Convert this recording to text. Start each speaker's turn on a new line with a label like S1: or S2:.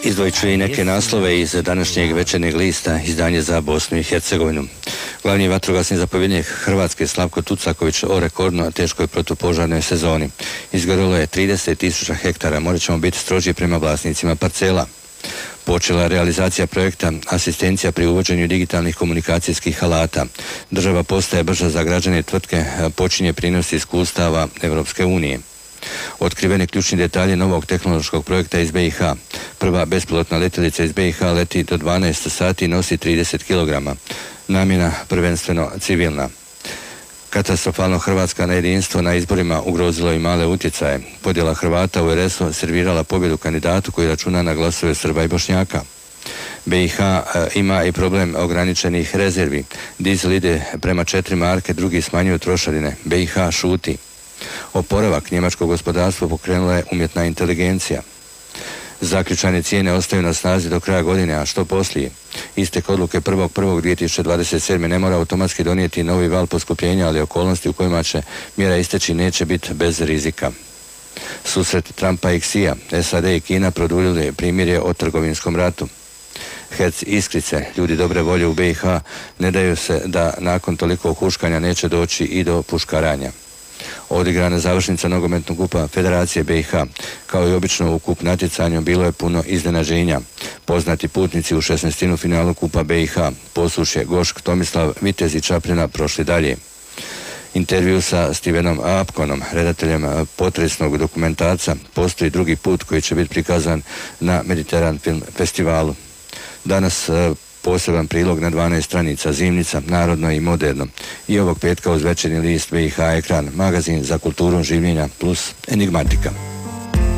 S1: Izdvojit ću i neke naslove iz današnjeg Večernjeg lista, izdanje za Bosnu i Hercegovinu. Glavni vatrogasni zapovjednik Hrvatske Slavko Tucaković o rekordno teškoj protupožarnoj sezoni. Izgorilo je 30.000 hektara, morat ćemo biti stroži prema vlasnicima parcela. Počela realizacija projekta asistencija pri uvođenju digitalnih komunikacijskih alata. Država postaje brža za građane, tvrtke počinje prinos iskustava Europske unije. Otkriveni ključni detalji novog tehnološkog projekta iz BiH. Prva bespilotna letjelica iz BiH leti do 12 sati i nosi 30 kg. Namjena prvenstveno civilna. Katastrofalno Hrvatska na jedinstvo na izborima ugrozilo i male utjecaje. Podjela Hrvata u RS-u servirala pobjedu kandidatu koji računa na glasove Srba i Bošnjaka. BiH ima i problem ograničenih rezervi. Dizel ide prema 4 marke, drugi smanjuju trošarine. BiH šuti. Oporavak njemačkog gospodarstva pokrenula je umjetna inteligencija. Zaključane cijene ostaju na snazi do kraja godine, a što poslije? Istek odluke 1.1.2027. ne mora automatski donijeti novi val poskupljenja, ali okolnosti u kojima će mjera isteći neće biti bez rizika. Susret Trumpa i Xi-a, SAD i Kina produljili primirje o trgovinskom ratu. Herc iskrice, ljudi dobre volje u BiH ne daju se da nakon toliko huškanja neće doći i do puškaranja. Odigrana završnica nogometnog kupa Federacije BiH. Kao i obično u kup natjecanju bilo je puno iznenađenja. Poznati putnici u 16. finalu kupa BiH, Posušje, Gošk, Tomislav, Vitez i Čapljina prošli dalje. Intervju sa Stevenom Apkonom, redateljem potresnog dokumentarca, postoji drugi put koji će biti prikazan na Mediteran Film Festivalu. Danas poseban prilog na 12 stranica, Zimnica, Narodno i Moderno. I ovog petka uz Večernji list BiH ekran, magazin za kulturu življenja plus Enigmatika.